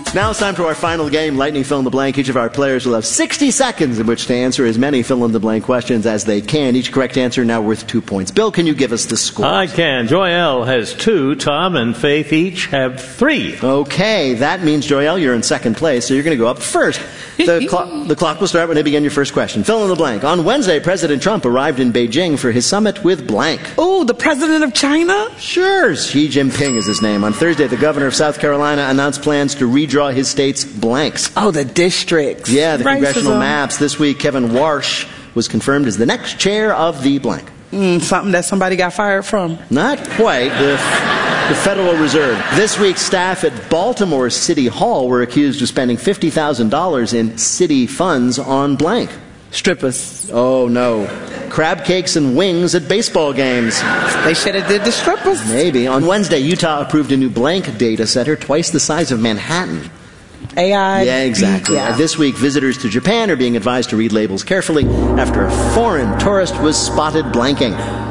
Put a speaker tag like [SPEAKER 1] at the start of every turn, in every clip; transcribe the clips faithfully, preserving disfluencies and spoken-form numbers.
[SPEAKER 1] Now it's time for our final game, Lightning Fill in the Blank. Each of our players will have sixty seconds in which to answer as many fill-in-the-blank questions as they can. Each correct answer now worth two points. Bill, can you give us the score?
[SPEAKER 2] I can. Joyelle has two. Tom and Faith each have three.
[SPEAKER 1] Okay, that means, Joyelle, you're in second place, so you're going to go up first. The, clo- the clock will start when I begin your first question. Fill in the blank. On Wednesday, President Trump arrived in Beijing for his summit with blank.
[SPEAKER 3] Oh, the president of China?
[SPEAKER 1] Sure, Xi Jinping is his name. On Thursday, the governor of South Carolina announced plans to redraw his state's blanks.
[SPEAKER 3] Oh, the districts.
[SPEAKER 1] Yeah, the
[SPEAKER 3] Racism.
[SPEAKER 1] congressional maps. This week, Kevin Warsh was confirmed as the next chair of the blank.
[SPEAKER 3] Mm, something that somebody got fired from.
[SPEAKER 1] Not quite. The, the Federal Reserve. This week, staff at Baltimore City Hall were accused of spending fifty thousand dollars in city funds on blank.
[SPEAKER 3] Strippers.
[SPEAKER 1] Oh, no. Crab cakes and wings at baseball games.
[SPEAKER 3] They should have did the strippers.
[SPEAKER 1] Maybe. On Wednesday, Utah approved a new blank data center twice the size of Manhattan.
[SPEAKER 3] A I.
[SPEAKER 1] Yeah, exactly.
[SPEAKER 3] Yeah.
[SPEAKER 1] Uh, this week, visitors to Japan are being advised to read labels carefully after a foreign tourist was spotted blanking.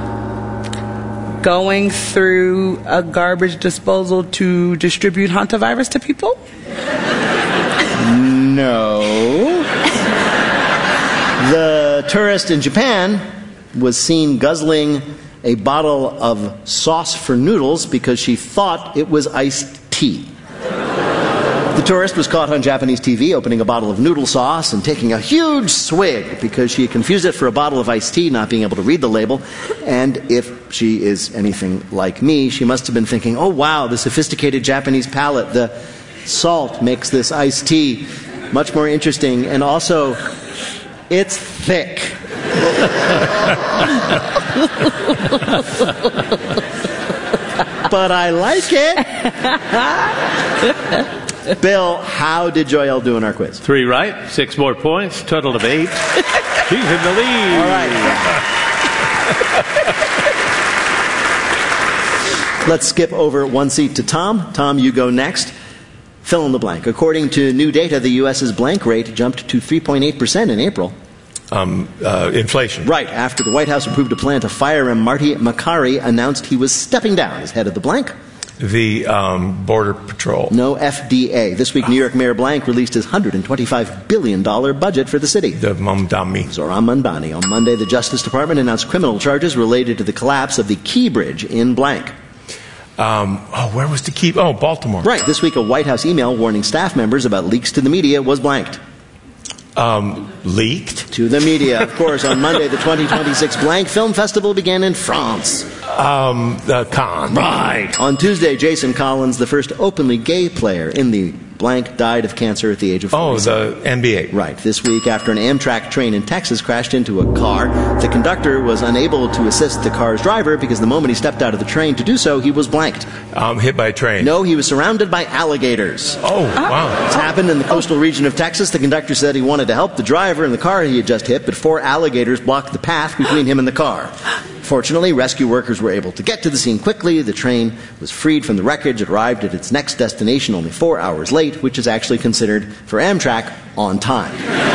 [SPEAKER 3] Going through a garbage disposal to distribute hantavirus to people?
[SPEAKER 1] No. The tourist in Japan was seen guzzling a bottle of sauce for noodles because she thought it was iced tea. The tourist was caught on Japanese T V opening a bottle of noodle sauce and taking a huge swig because she confused it for a bottle of iced tea, not being able to read the label. And if she is anything like me, she must have been thinking, oh wow, the sophisticated Japanese palate, the salt makes this iced tea much more interesting, and also it's thick. But I like it. Bill, how did Joyelle do in our quiz?
[SPEAKER 2] Three right, six more points, total of eight. She's in the lead.
[SPEAKER 1] All right. Let's skip over one seat to Tom. Tom, you go next. Fill in the blank. According to new data, the U S's blank rate jumped to three point eight percent in April.
[SPEAKER 4] Um, uh, inflation.
[SPEAKER 1] Right, after the White House approved a plan to fire him, Marty McCarry announced he was stepping down as head of the blank.
[SPEAKER 4] The um, Border Patrol.
[SPEAKER 1] No, F D A. This week, New York Mayor Blank released his one hundred twenty-five billion dollars budget for the city.
[SPEAKER 4] The Mamdani.
[SPEAKER 1] Zohran Mamdani. On Monday, the Justice Department announced criminal charges related to the collapse of the Key Bridge in blank.
[SPEAKER 4] Um, oh, where was the Key? Oh, Baltimore.
[SPEAKER 1] Right. This week, a White House email warning staff members about leaks to the media was blanked.
[SPEAKER 4] Um, leaked?
[SPEAKER 1] To the media, of course. On Monday, the twenty twenty-six Blank Film Festival began in France.
[SPEAKER 4] Um, the Cannes.
[SPEAKER 1] Right. On Tuesday, Jason Collins, the first openly gay player in the blank, died of cancer at the age of forty-seven.
[SPEAKER 4] Oh, the N B A.
[SPEAKER 1] Right. This week, after an Amtrak train in Texas crashed into a car, the conductor was unable to assist the car's driver because the moment he stepped out of the train to do so, he was blanked.
[SPEAKER 4] Um, hit by a train.
[SPEAKER 1] No, he was surrounded by alligators.
[SPEAKER 4] Oh, wow.
[SPEAKER 1] It's happened in the coastal region of Texas. The conductor said he wanted to help the driver in the car he had just hit, but four alligators blocked the path between him and the car. Fortunately, rescue workers were able to get to the scene quickly. The train was freed from the wreckage. It arrived at its next destination only four hours late, which is actually considered, for Amtrak, on time.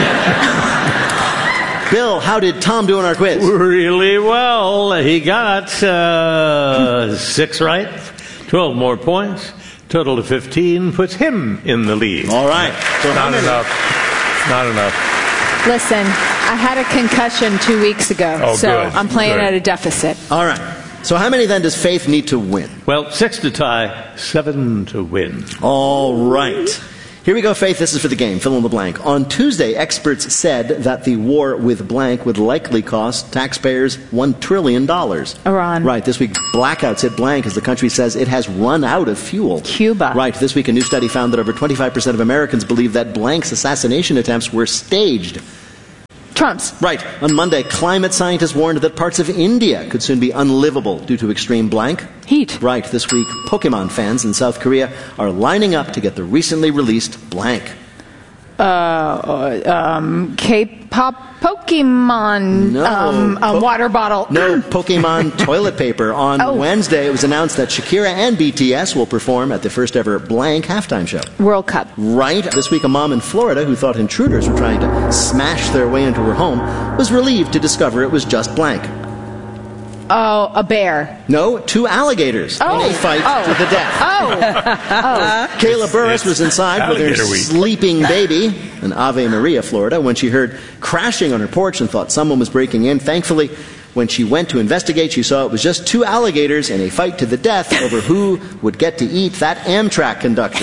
[SPEAKER 1] Bill, how did Tom do in our quiz?
[SPEAKER 2] Really well. He got uh, six right, twelve more points. Total of fifteen puts him in the lead.
[SPEAKER 1] All right.
[SPEAKER 4] So not enough. Not enough.
[SPEAKER 5] Listen, I had a concussion two weeks ago,
[SPEAKER 4] Oh,
[SPEAKER 5] so
[SPEAKER 4] good.
[SPEAKER 5] I'm playing
[SPEAKER 4] Good.
[SPEAKER 5] at a deficit.
[SPEAKER 1] All right. So how many then does Faith need to win?
[SPEAKER 2] Well, six to tie, seven to win.
[SPEAKER 1] All right. Here we go, Faith. This is for the game. Fill in the blank. On Tuesday, experts said that the war with blank would likely cost taxpayers one trillion dollars.
[SPEAKER 5] Iran.
[SPEAKER 1] Right. This week, blackouts hit blank as the country says it has run out of fuel.
[SPEAKER 5] Cuba.
[SPEAKER 1] Right. This week, a new study found that over twenty-five percent of Americans believe that blank's assassination attempts were staged.
[SPEAKER 5] Trump's.
[SPEAKER 1] Right. On Monday, climate scientists warned that parts of India could soon be unlivable due to extreme blank.
[SPEAKER 5] Heat.
[SPEAKER 1] Right. This week, Pokemon fans in South Korea are lining up to get the recently released blank.
[SPEAKER 5] Uh, um, K-pop Pokemon
[SPEAKER 1] No.
[SPEAKER 5] um, a
[SPEAKER 1] Po-
[SPEAKER 5] water bottle.
[SPEAKER 1] No, Pokemon toilet paper. On
[SPEAKER 5] Oh.
[SPEAKER 1] Wednesday, it was announced that Shakira and B T S will perform at the first ever blank halftime show.
[SPEAKER 5] World Cup.
[SPEAKER 1] Right. This week, a mom in Florida who thought intruders were trying to smash their way into her home was relieved to discover it was just blank.
[SPEAKER 5] Oh, a bear.
[SPEAKER 1] No, two alligators
[SPEAKER 5] Oh.
[SPEAKER 1] in a fight
[SPEAKER 5] Oh.
[SPEAKER 1] to the death.
[SPEAKER 5] Oh. oh.
[SPEAKER 1] Kayla Burris was inside with her
[SPEAKER 4] alligator week.
[SPEAKER 1] sleeping baby in Ave Maria, Florida, when she heard crashing on her porch and thought someone was breaking in. Thankfully, when she went to investigate, she saw it was just two alligators in a fight to the death over who would get to eat that Amtrak conductor.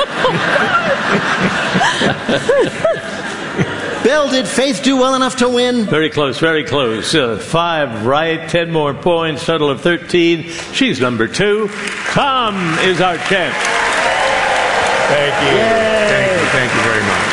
[SPEAKER 1] Bill, did Faith do well enough to win?
[SPEAKER 2] Very close, very close. Uh, five right, ten more points, total of thirteen. She's number two. Tom is our champ.
[SPEAKER 4] Thank you.
[SPEAKER 1] Yay.
[SPEAKER 4] Thank you. Thank you very much.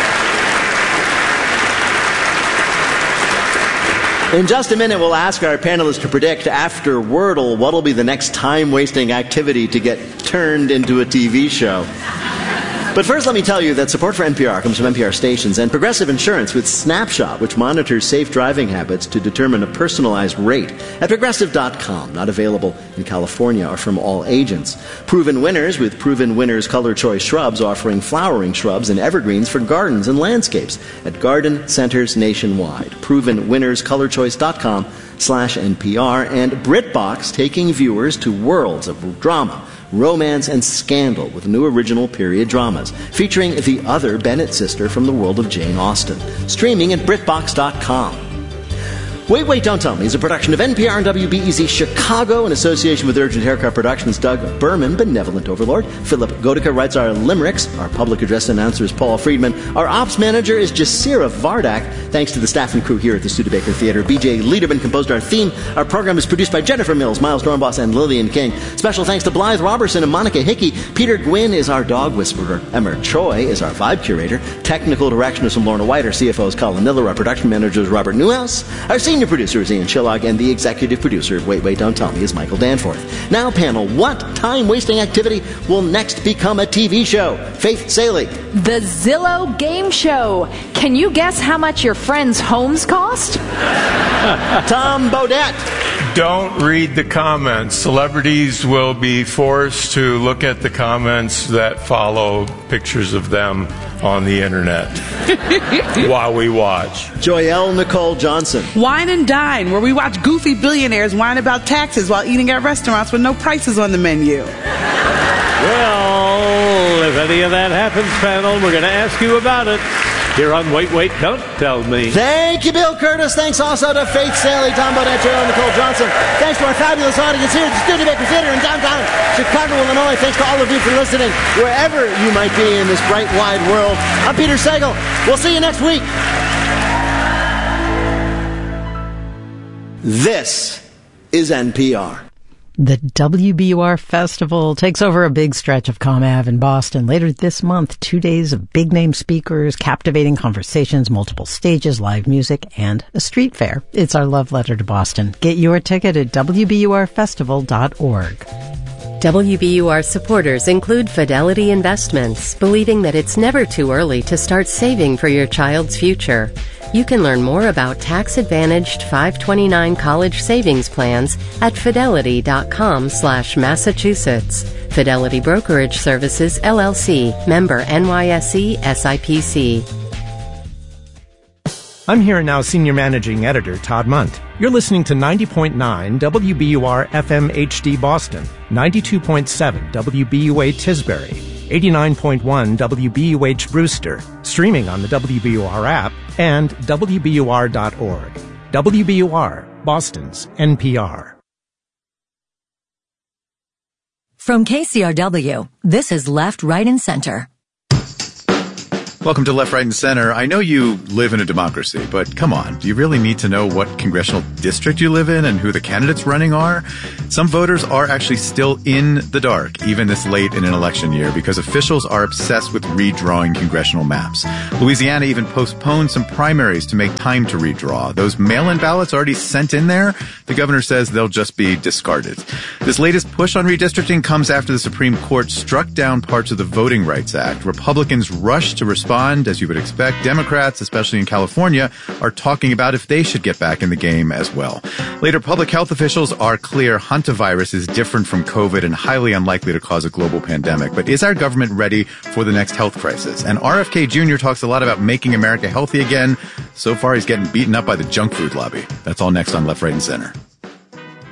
[SPEAKER 1] In just a minute, we'll ask our panelists to predict after Wordle what'll be the next time-wasting activity to get turned into a T V show. But first, let me tell you that support for N P R comes from N P R stations and Progressive Insurance with Snapshot, which monitors safe driving habits to determine a personalized rate at Progressive dot com. Not available in California or from all agents. Proven Winners with Proven Winners Color Choice Shrubs, offering flowering shrubs and evergreens for gardens and landscapes at garden centers nationwide. Proven Winners Color Choice dot com slash N P R. And BritBox, taking viewers to worlds of drama, romance, and scandal with new original period dramas featuring the other Bennett sister from the world of Jane Austen. Streaming at Brit Box dot com. Wait, Wait, Don't Tell Me is a production of N P R and W B E Z Chicago in association with Urgent Haircut Productions. Doug Berman, benevolent overlord. Philip Godica writes our limericks. Our public address announcer is Paul Friedman. Our ops manager is Jasira Vardak. Thanks to the staff and crew here at the Studebaker Theater. B J Liederman composed our theme. Our program is produced by Jennifer Mills, Miles Dornbos, and Lillian King. Special thanks to Blythe Robertson and Monica Hickey. Peter Gwynn is our dog whisperer. Emma Choi is our vibe curator. Technical direction is from Lorna White. Our C F O is Colin Miller. Our production manager is Robert Newhouse. Our senior producer is Ian Chillog, and the executive producer of Wait, Wait, Don't Tell Me is Michael Danforth. Now, panel, what time-wasting activity will next become a T V show? Faith Saley.
[SPEAKER 5] The Zillow Game Show. Can you guess how much your friends' homes cost?
[SPEAKER 1] Tom Bodette.
[SPEAKER 4] Don't read the comments. Celebrities will be forced to look at the comments that follow pictures of them on the internet while we watch.
[SPEAKER 1] Joyelle Nicole Johnson.
[SPEAKER 3] Wine and Dine, where we watch goofy billionaires whine about taxes while eating at restaurants with no prices on the menu.
[SPEAKER 2] Well, if any of that happens, panel, we're going to ask you about it here on Wait, Wait, Don't Tell Me.
[SPEAKER 1] Thank you, Bill Curtis. Thanks also to Faith Saley, Tom Bodette, Joyelle Nicole Johnson. Thanks to our fabulous audience here at the Studebaker Theater in downtown Chicago, Illinois. Thanks to all of you for listening, wherever you might be in this bright, wide world. I'm Peter Sagal. We'll see you next week. This is N P R.
[SPEAKER 6] The W B U R Festival takes over a big stretch of Comm Ave in Boston later this month. Two days of big-name speakers, captivating conversations, multiple stages, live music, and a street fair. It's our love letter to Boston. Get your ticket at W B U R festival dot org.
[SPEAKER 7] W B U R supporters include Fidelity Investments, believing that it's never too early to start saving for your child's future. You can learn more about tax-advantaged five twenty-nine college savings plans at fidelity dot com slash Massachusetts. Fidelity Brokerage Services, L L C, member N Y S E S I P C.
[SPEAKER 8] I'm here now Senior Managing Editor Todd Munt. You're listening to ninety point nine W B U R F M H D Boston, ninety-two point seven W B U A Tisbury, eighty-nine point one W B U H Brewster, streaming on the W B U R app, and W B U R dot org. W B U R, Boston's N P R.
[SPEAKER 9] From K C R W, this is Left, Right, and Center.
[SPEAKER 10] Welcome to Left, Right, and Center. I know you live in a democracy, but come on, do you really need to know what congressional district you live in and who the candidates running are? Some voters are actually still in the dark, even this late in an election year, because officials are obsessed with redrawing congressional maps. Louisiana even postponed some primaries to make time to redraw. Those mail-in ballots already sent in there, the governor says they'll just be discarded. This latest push on redistricting comes after the Supreme Court struck down parts of the Voting Rights Act. Republicans rushed to respond. As you would expect, Democrats, especially in California, are talking about if they should get back in the game as well. Later, public health officials are clear hantavirus is different from COVID and highly unlikely to cause a global pandemic. But is our government ready for the next health crisis? And R F K Junior talks a lot about making America healthy again. So far, he's getting beaten up by the junk food lobby. That's all next on Left, Right, and Center.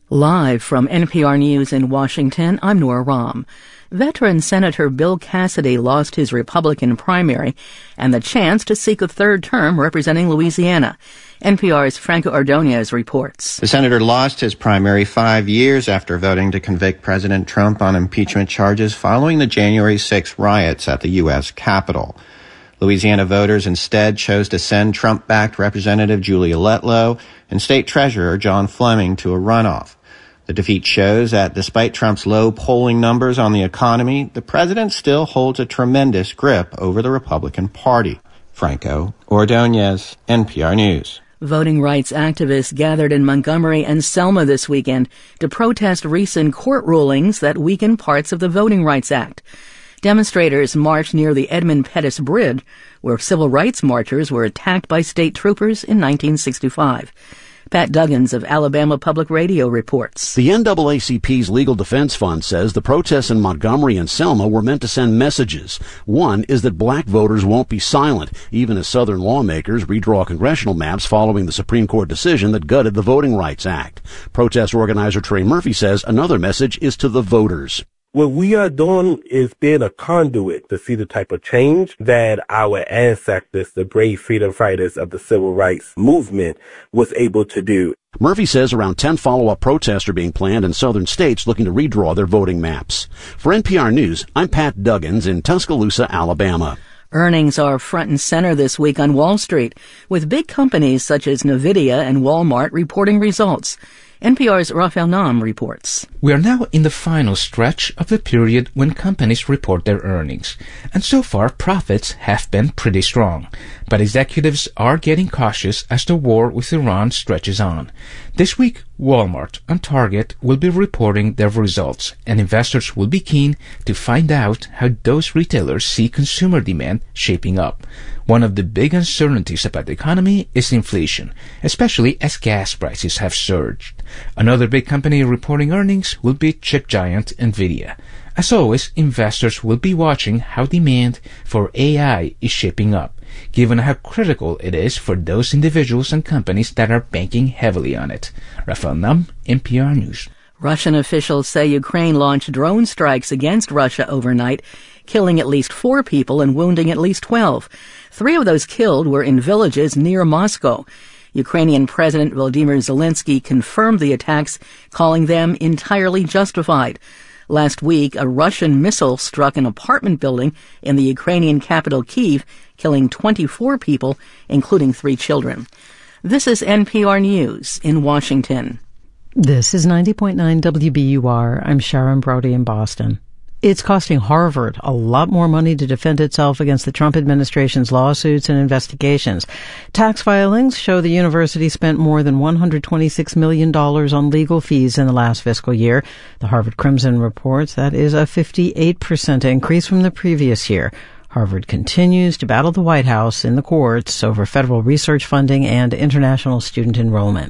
[SPEAKER 11] Live from N P R News in Washington, I'm Nora Rahm. Veteran Senator Bill Cassidy lost his Republican primary and the chance to seek a third term representing Louisiana. N P R's Franco Ordonez reports.
[SPEAKER 12] The senator lost his primary five years after voting to convict President Trump on impeachment charges following the January sixth riots at the U S Capitol. Louisiana voters instead chose to send Trump-backed Representative Julia Letlow and State Treasurer John Fleming to a runoff. The defeat shows that despite Trump's low polling numbers on the economy, the president still holds a tremendous grip over the Republican Party. Franco Ordonez, N P R News.
[SPEAKER 11] Voting rights activists gathered in Montgomery and Selma this weekend to protest recent court rulings that weaken parts of the Voting Rights Act. Demonstrators marched near the Edmund Pettus Bridge, where civil rights marchers were attacked by state troopers in nineteen sixty-five. Pat Duggins of Alabama Public Radio reports.
[SPEAKER 13] The N double A C P's Legal Defense Fund says the protests in Montgomery and Selma were meant to send messages. One is that black voters won't be silent, even as Southern lawmakers redraw congressional maps following the Supreme Court decision that gutted the Voting Rights Act. Protest organizer Trey Murphy says another message is to the voters.
[SPEAKER 14] What we are doing is being a conduit to see the type of change that our ancestors, the brave freedom fighters of the civil rights movement, was able to do.
[SPEAKER 13] Murphy says around ten follow-up protests are being planned in southern states looking to redraw their voting maps. For N P R News, I'm Pat Duggins in Tuscaloosa, Alabama.
[SPEAKER 11] Earnings are front and center this week on Wall Street, with big companies such as Nvidia and Walmart reporting results. N P R's Rafael Nam reports.
[SPEAKER 15] We are now in the final stretch of the period when companies report their earnings, and so far profits have been pretty strong. But executives are getting cautious as the war with Iran stretches on. This week, Walmart and Target will be reporting their results, and investors will be keen to find out how those retailers see consumer demand shaping up. One of the big uncertainties about the economy is inflation, especially as gas prices have surged. Another big company reporting earnings will be chip giant Nvidia. As always, investors will be watching how demand for A I is shaping up, given how critical it is for those individuals and companies that are banking heavily on it. Rafael Nam, N P R News.
[SPEAKER 11] Russian officials say Ukraine launched drone strikes against Russia overnight, killing at least four people and wounding at least twelve. Three of those killed were in villages near Moscow. Ukrainian President Volodymyr Zelensky confirmed the attacks, calling them entirely justified. Last week, a Russian missile struck an apartment building in the Ukrainian capital Kyiv, killing twenty-four people, including three children. This is N P R News in Washington.
[SPEAKER 6] This is ninety point nine W B U R. I'm Sharon Brody in Boston. It's costing Harvard a lot more money to defend itself against the Trump administration's lawsuits and investigations. Tax filings show the university spent more than one hundred twenty-six million dollars on legal fees in the last fiscal year. The Harvard Crimson reports that is a fifty-eight percent increase from the previous year. Harvard continues to battle the White House in the courts over federal research funding and international student enrollment.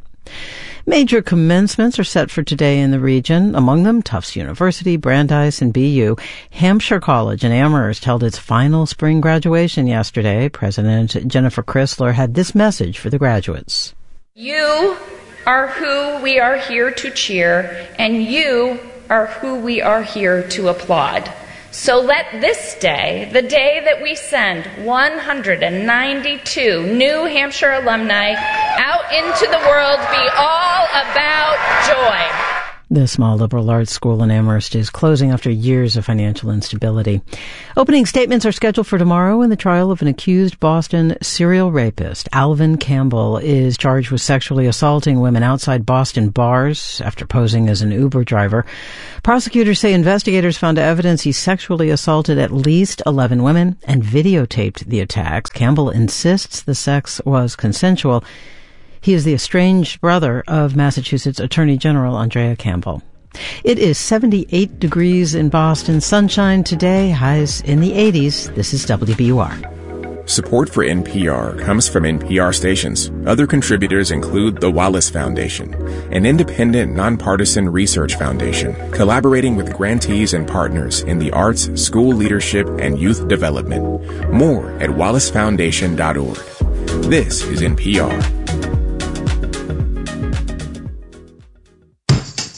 [SPEAKER 6] Major commencements are set for today in the region, among them Tufts University, Brandeis, and B U. Hampshire College in Amherst held its final spring graduation yesterday. President Jennifer Chrysler had this message for the graduates.
[SPEAKER 16] You are who we are here to cheer, and you are who we are here to applaud. So let this day, the day that we send one hundred ninety-two New Hampshire alumni out into the world, be all about joy.
[SPEAKER 6] The small liberal arts school in Amherst is closing after years of financial instability. Opening statements are scheduled for tomorrow in the trial of an accused Boston serial rapist. Alvin Campbell is charged with sexually assaulting women outside Boston bars after posing as an Uber driver. Prosecutors say investigators found evidence he sexually assaulted at least eleven women and videotaped the attacks. Campbell insists the sex was consensual. He is the estranged brother of Massachusetts Attorney General Andrea Campbell. It is seventy-eight degrees in Boston. Sunshine today, highs in the eighties. This is W B U R.
[SPEAKER 17] Support for N P R comes from N P R stations. Other contributors include the Wallace Foundation, an independent, nonpartisan research foundation collaborating with grantees and partners in the arts, school leadership, and youth development. More at wallace foundation dot org. This is N P R.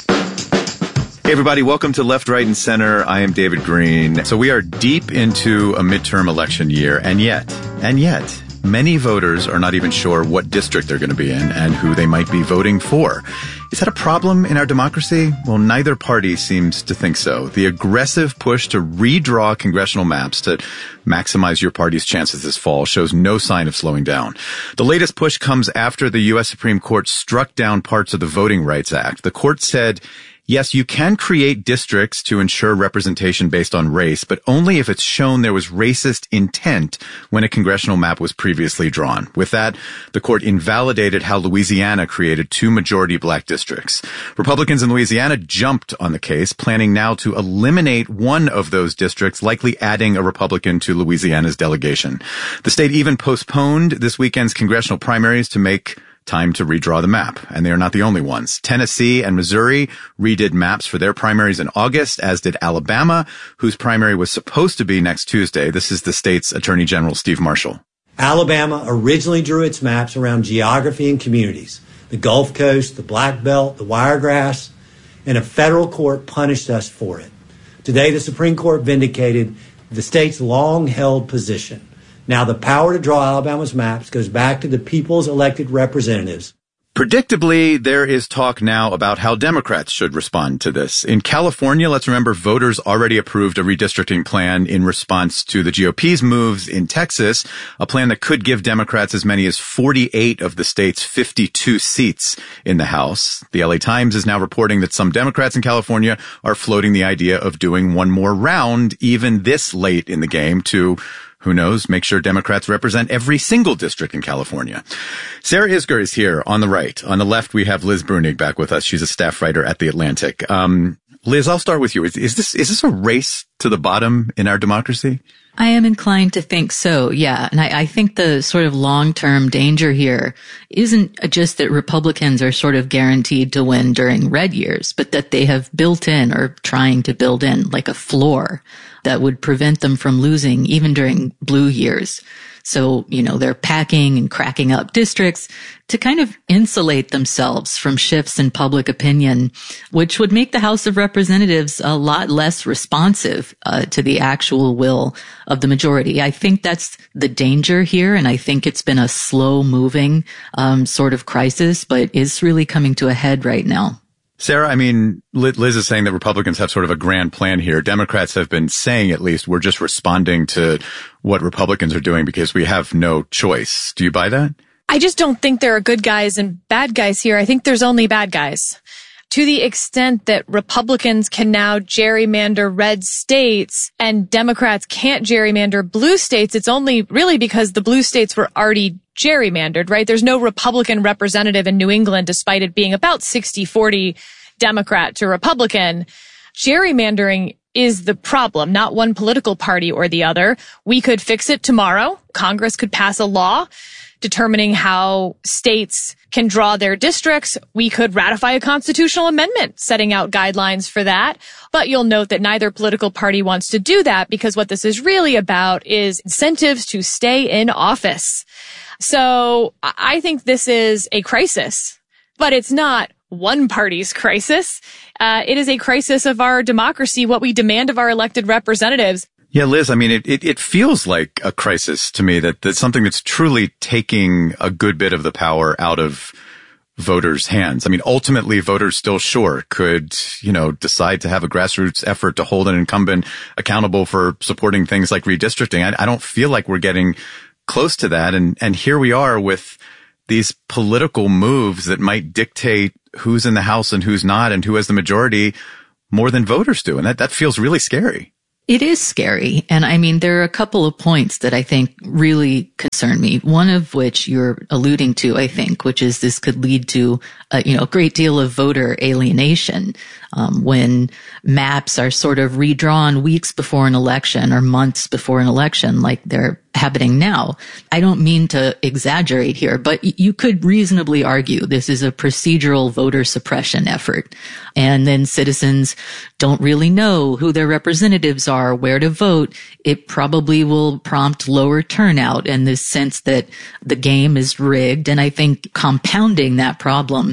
[SPEAKER 10] Hey, everybody. Welcome to Left, Right, and Center. I am David Green. So we are deep into a midterm election year, and yet, and yet, many voters are not even sure what district they're going to be in and who they might be voting for. Is that a problem in our democracy? Well, neither party seems to think so. The aggressive push to redraw congressional maps to maximize your party's chances this fall shows no sign of slowing down. The latest push comes after the U S Supreme Court struck down parts of the Voting Rights Act. The court said, yes, you can create districts to ensure representation based on race, but only if it's shown there was racist intent when a congressional map was previously drawn. With that, the court invalidated how Louisiana created two majority black districts. Republicans in Louisiana jumped on the case, planning now to eliminate one of those districts, likely adding a Republican to Louisiana's delegation. The state even postponed this weekend's congressional primaries to make time to redraw the map. And they are not the only ones. Tennessee and Missouri redid maps for their primaries in August, as did Alabama, whose primary was supposed to be next Tuesday. This is the state's Attorney General, Steve Marshall.
[SPEAKER 18] Alabama originally drew its maps around geography and communities, the Gulf Coast, the Black Belt, the Wiregrass, and a federal court punished us for it. Today, the Supreme Court vindicated the state's long-held position. Now the power to draw Alabama's maps goes back to the people's elected representatives.
[SPEAKER 10] Predictably, there is talk now about how Democrats should respond to this. In California, let's remember, voters already approved a redistricting plan in response to the G O P's moves in Texas, a plan that could give Democrats as many as forty-eight of the state's fifty-two seats in the House. The L A Times is now reporting that some Democrats in California are floating the idea of doing one more round, even this late in the game, to who knows, make sure Democrats represent every single district in California. Sarah Isgur is here on the right. On the left, we have Liz Bruenig back with us. She's a staff writer at The Atlantic. Um, Liz, I'll start with you. Is, is this, is this a race to the bottom in our democracy?
[SPEAKER 19] I am inclined to think so, yeah. And I, I think the sort of long-term danger here isn't just that Republicans are sort of guaranteed to win during red years, but that they have built in or trying to build in like a floor that would prevent them from losing even during blue years. So, you know, they're packing and cracking up districts to kind of insulate themselves from shifts in public opinion, which would make the House of Representatives a lot less responsive uh, to the actual will of the majority. I think that's the danger here, and I think it's been a slow-moving um, sort of crisis, but is really coming to a head right now.
[SPEAKER 10] Sarah, I mean, Liz is saying that Republicans have sort of a grand plan here. Democrats have been saying, at least, we're just responding to what Republicans are doing because we have no choice. Do you buy that?
[SPEAKER 20] I just don't think there are good guys and bad guys here. I think there's only bad guys. To the extent that Republicans can now gerrymander red states and Democrats can't gerrymander blue states, it's only really because the blue states were already gerrymandered, right? There's no Republican representative in New England, despite it being about sixty forty Democrat to Republican. Gerrymandering is the problem, not one political party or the other. We could fix it tomorrow. Congress could pass a law determining how states can draw their districts. We could ratify a constitutional amendment setting out guidelines for that. But you'll note that neither political party wants to do that because what this is really about is incentives to stay in office. So I think this is a crisis, but it's not one party's crisis. Uh, it is a crisis of our democracy, what we demand of our elected representatives.
[SPEAKER 10] Yeah, Liz, I mean, it, it, it feels like a crisis to me, that that's something that's truly taking a good bit of the power out of voters' hands. I mean, ultimately, voters still sure could, you know, decide to have a grassroots effort to hold an incumbent accountable for supporting things like redistricting. I, I don't feel like we're getting close to that. And, and here we are with these political moves that might dictate who's in the House and who's not and who has the majority more than voters do. And that, that feels really scary.
[SPEAKER 19] It is scary. And I mean, there are a couple of points that I think really concern me. One of which you're alluding to, I think, which is this could lead to, a, you know, a great deal of voter alienation. Um, when maps are sort of redrawn weeks before an election or months before an election, like they're happening now. I don't mean to exaggerate here, but you could reasonably argue this is a procedural voter suppression effort. And then citizens don't really know who their representatives are, where to vote. It probably will prompt lower turnout and this sense that the game is rigged. And I think compounding that problem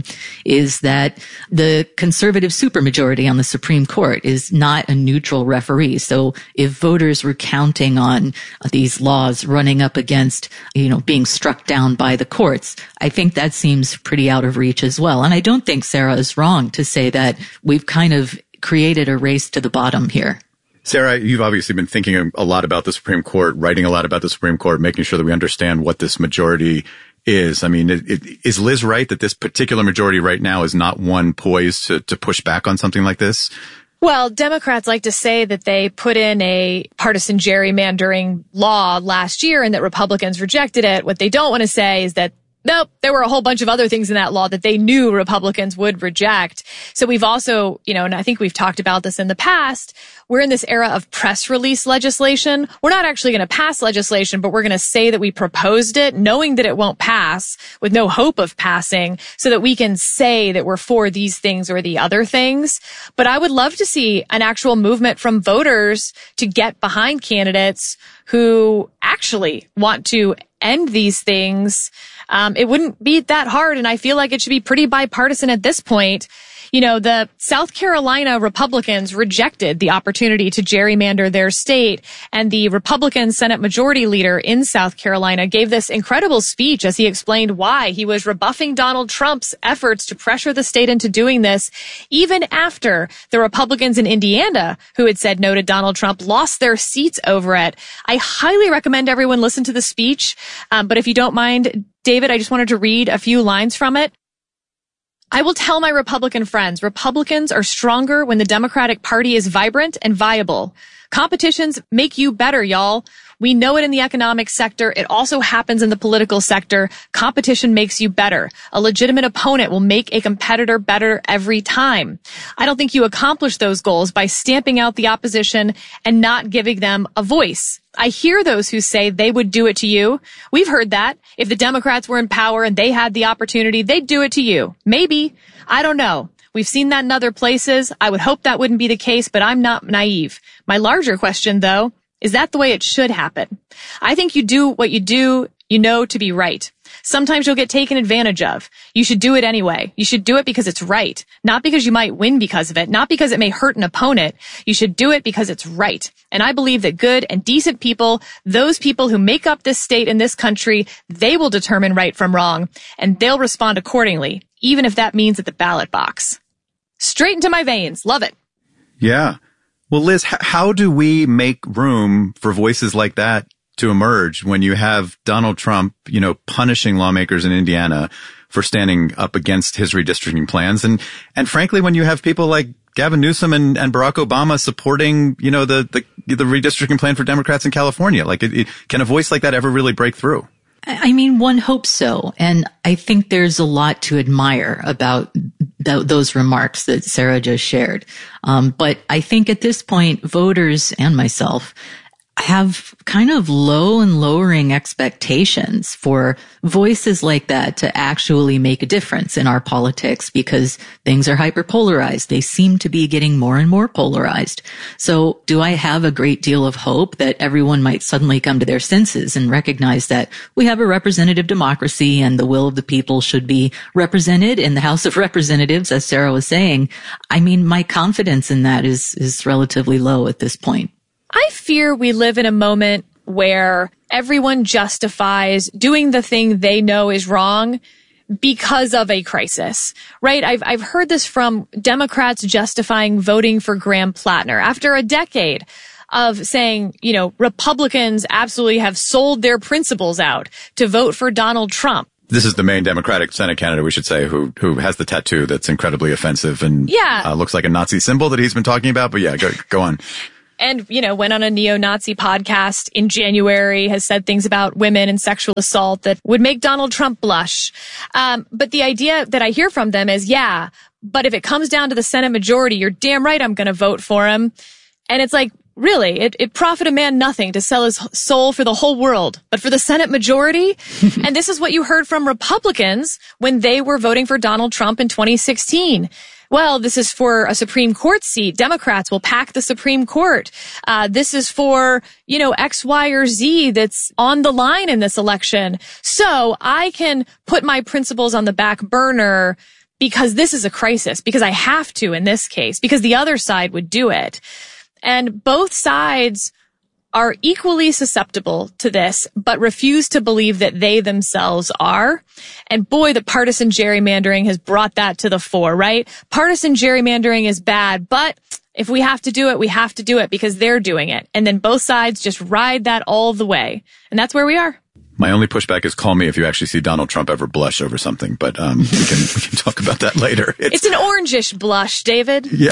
[SPEAKER 19] is that the conservative supermajority on the Supreme Court is not a neutral referee. So if voters were counting on these laws running up against, you know, being struck down by the courts, I think that seems pretty out of reach as well. And I don't think Sarah is wrong to say that we've kind of created a race to the bottom here.
[SPEAKER 10] Sarah, you've obviously been thinking a lot about the Supreme Court, writing a lot about the Supreme Court, making sure that we understand what this majority is. I mean, it, it, is Liz right that this particular majority right now is not one poised to, to push back on something like this?
[SPEAKER 20] Well, Democrats like to say that they put in a partisan gerrymandering law last year and that Republicans rejected it. What they don't want to say is that nope, there were a whole bunch of other things in that law that they knew Republicans would reject. So we've also, you know, and I think we've talked about this in the past, we're in this era of press release legislation. We're not actually going to pass legislation, but we're going to say that we proposed it, knowing that it won't pass, with no hope of passing, so that we can say that we're for these things or the other things. But I would love to see an actual movement from voters to get behind candidates who actually want to end these things. Um, it wouldn't be that hard, and I feel like it should be pretty bipartisan at this point. You know, the South Carolina Republicans rejected the opportunity to gerrymander their state, and the Republican Senate Majority Leader in South Carolina gave this incredible speech as he explained why he was rebuffing Donald Trump's efforts to pressure the state into doing this, even after the Republicans in Indiana, who had said no to Donald Trump, lost their seats over it. I highly recommend everyone listen to the speech, um, but if you don't mind, David, I just wanted to read a few lines from it. I will tell my Republican friends, Republicans are stronger when the Democratic Party is vibrant and viable. Competitions make you better, y'all. We know it in the economic sector. It also happens in the political sector. Competition makes you better. A legitimate opponent will make a competitor better every time. I don't think you accomplish those goals by stamping out the opposition and not giving them a voice. I hear those who say they would do it to you. We've heard that. If the Democrats were in power and they had the opportunity, they'd do it to you. Maybe. I don't know. We've seen that in other places. I would hope that wouldn't be the case, but I'm not naive. My larger question, though, is that the way it should happen? I think you do what you do, you know, to be right. Sometimes you'll get taken advantage of. You should do it anyway. You should do it because it's right. Not because you might win because of it. Not because it may hurt an opponent. You should do it because it's right. And I believe that good and decent people, those people who make up this state and this country, they will determine right from wrong, and they'll respond accordingly, even if that means at the ballot box. Straight into my veins. Love it.
[SPEAKER 10] Yeah. Well, Liz, h- how do we make room for voices like that to emerge when you have Donald Trump, you know, punishing lawmakers in Indiana for standing up against his redistricting plans? And, and frankly, when you have people like Gavin Newsom and, and Barack Obama supporting, you know, the, the, the redistricting plan for Democrats in California, like, it, it, can a voice like that ever really break through?
[SPEAKER 19] I mean, one hopes so. And I think there's a lot to admire about th- those remarks that Sarah just shared. Um, but I think at this point, voters and myself have kind of low and lowering expectations for voices like that to actually make a difference in our politics, because things are hyperpolarized. They seem to be getting more and more polarized. So do I have a great deal of hope that everyone might suddenly come to their senses and recognize that we have a representative democracy and the will of the people should be represented in the House of Representatives, as Sarah was saying? I mean, my confidence in that is, is relatively low at this point.
[SPEAKER 20] I fear we live in a moment where everyone justifies doing the thing they know is wrong because of a crisis, right? I've, I've heard this from Democrats justifying voting for Graham Plattner after a decade of saying, you know, Republicans absolutely have sold their principles out to vote for Donald Trump.
[SPEAKER 10] This is the main Democratic Senate candidate, we should say, who who has the tattoo that's incredibly offensive and
[SPEAKER 20] yeah.
[SPEAKER 10] uh, looks like a Nazi symbol that he's been talking about. But yeah, go, go on.
[SPEAKER 20] And, you know, went on a neo-Nazi podcast in January, has said things about women and sexual assault that would make Donald Trump blush. Um, but the idea that I hear from them is, yeah, but if it comes down to the Senate majority, you're damn right I'm going to vote for him. And it's like, really, it, it profit a man nothing to sell his soul for the whole world, but for the Senate majority? And this is what you heard from Republicans when they were voting for Donald Trump in twenty sixteen. Well, this is for a Supreme Court seat. Democrats will pack the Supreme Court. Uh, this is for, you know, X, Y, or Z that's on the line in this election. So I can put my principles on the back burner because this is a crisis, because I have to in this case, because the other side would do it. And both sides are equally susceptible to this, but refuse to believe that they themselves are. And boy, the partisan gerrymandering has brought that to the fore, right? Partisan gerrymandering is bad, but if we have to do it, we have to do it because they're doing it. And then both sides just ride that all the way. And that's where we are.
[SPEAKER 10] My only pushback is call me if you actually see Donald Trump ever blush over something, but um, we can we can talk about that later.
[SPEAKER 20] It's, it's an orangish blush, David.
[SPEAKER 10] Yeah.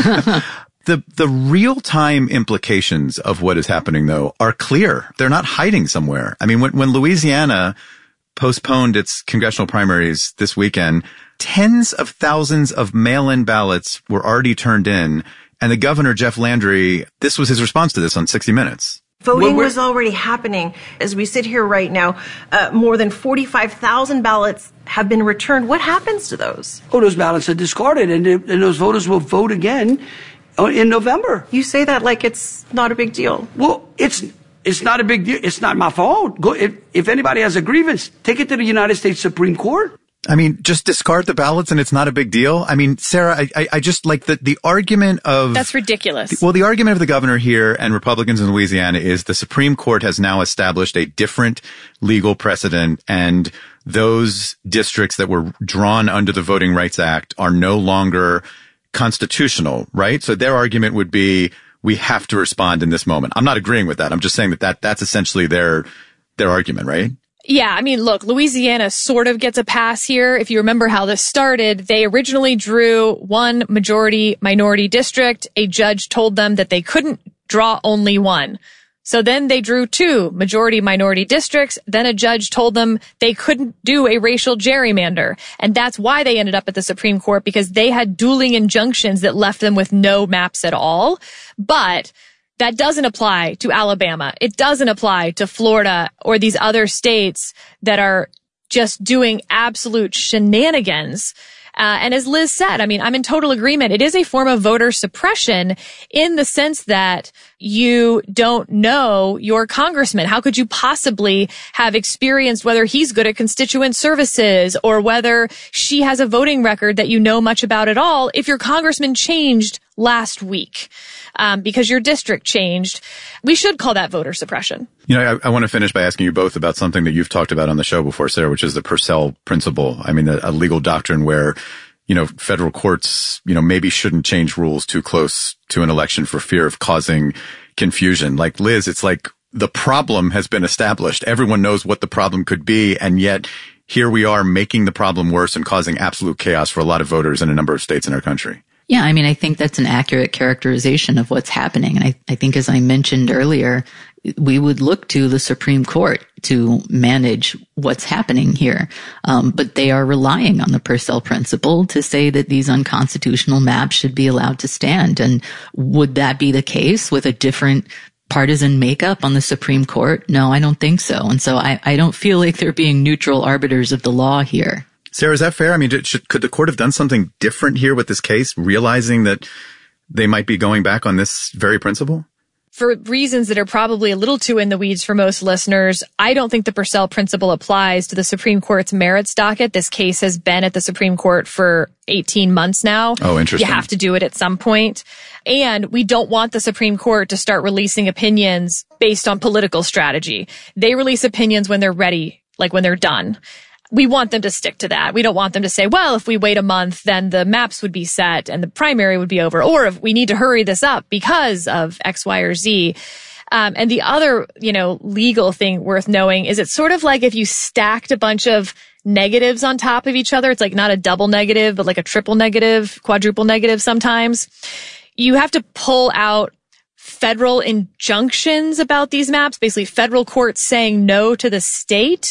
[SPEAKER 10] The the real-time implications of what is happening, though, are clear. They're not hiding somewhere. I mean, when, when Louisiana postponed its congressional primaries this weekend, tens of thousands of mail-in ballots were already turned in, and the governor, Jeff Landry, this was his response to this on sixty minutes.
[SPEAKER 21] Voting was already happening. As we sit here right now, uh, more than forty-five thousand ballots have been returned. What happens to those?
[SPEAKER 22] Oh, those ballots are discarded, and, and those voters will vote again in November.
[SPEAKER 21] You say that like it's not a big deal.
[SPEAKER 22] Well, it's it's not a big deal. It's not my fault. Go, if, if anybody has a grievance, take it to the United States Supreme Court.
[SPEAKER 10] I mean, just discard the ballots and it's not a big deal. I mean, Sarah, I, I, I just like the, the argument of...
[SPEAKER 20] That's ridiculous.
[SPEAKER 10] Well, the argument of the governor here and Republicans in Louisiana is the Supreme Court has now established a different legal precedent, and those districts that were drawn under the Voting Rights Act are no longer constitutional, right? So their argument would be, we have to respond in this moment. I'm not agreeing with that. I'm just saying that, that that's essentially their their argument, right?
[SPEAKER 20] Yeah, I mean, look, Louisiana sort of gets a pass here. If you remember how this started, they originally drew one majority-minority district. A judge told them that they couldn't draw only one. So then they drew two majority-minority districts. Then a judge told them they couldn't do a racial gerrymander. And that's why they ended up at the Supreme Court, because they had dueling injunctions that left them with no maps at all. But that doesn't apply to Alabama. It doesn't apply to Florida or these other states that are just doing absolute shenanigans. Uh, and as Liz said, I mean, I'm in total agreement. It is a form of voter suppression in the sense that you don't know your congressman. How could you possibly have experienced whether he's good at constituent services or whether she has a voting record that you know much about at all if your congressman changed last week um, because your district changed? We should call that voter suppression.
[SPEAKER 10] You know, I, I want to finish by asking you both about something that you've talked about on the show before, Sarah, which is the Purcell principle. I mean, a, a legal doctrine where, you know, federal courts, you know, maybe shouldn't change rules too close to an election for fear of causing confusion. Like Liz, it's like the problem has been established. Everyone knows what the problem could be. And yet here we are making the problem worse and causing absolute chaos for a lot of voters in a number of states in our country.
[SPEAKER 19] Yeah, I mean, I think that's an accurate characterization of what's happening. And I, I think, as I mentioned earlier, we would look to the Supreme Court to manage what's happening here. Um, but they are relying on the Purcell principle to say that these unconstitutional maps should be allowed to stand. And would that be the case with a different partisan makeup on the Supreme Court? No, I don't think so. And so I, I don't feel like they're being neutral arbiters of the law here.
[SPEAKER 10] Sarah, is that fair? I mean, should, could the court have done something different here with this case, realizing that they might be going back on this very principle?
[SPEAKER 20] For reasons that are probably a little too in the weeds for most listeners, I don't think the Purcell principle applies to the Supreme Court's merits docket. This case has been at the Supreme Court for eighteen months now.
[SPEAKER 10] Oh, interesting.
[SPEAKER 20] You have to do it at some point. And we don't want the Supreme Court to start releasing opinions based on political strategy. They release opinions when they're ready, like when they're done. We want them to stick to that. We don't want them to say, well, if we wait a month, then the maps would be set and the primary would be over. Or if we need to hurry this up because of X, Y, or Z. Um, and the other, you know, legal thing worth knowing is it's sort of like if you stacked a bunch of negatives on top of each other. It's like not a double negative, but like a triple negative, quadruple negative sometimes. You have to pull out federal injunctions about these maps, basically federal courts saying no to the state.